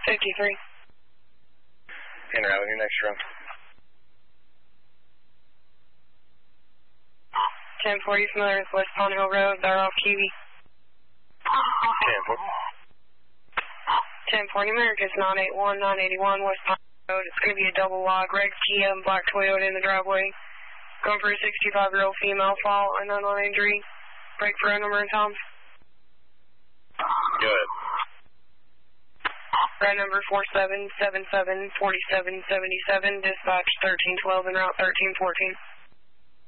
53. En route with your next room. 1040 familiar with West Pond Hill Road, they're off Kiwi. 1040 Americas 981, 981 West Pond Road. It's going to be a double wide Rex Kia black Toyota in the driveway. Going for a 65-year-old female, fall, unknown injury. Break for a number and Tom. Go ahead. Route number 47774777, dispatch 1312 and route 1314.